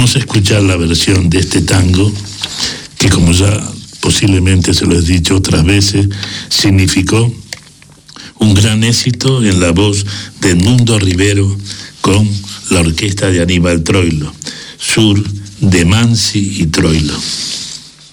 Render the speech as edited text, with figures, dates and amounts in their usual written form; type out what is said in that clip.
Vamos a escuchar la versión de este tango que, como ya posiblemente se lo he dicho otras veces, significó un gran éxito en la voz de Edmundo Rivero con la orquesta de Aníbal Troilo, Sur de Mansi y Troilo.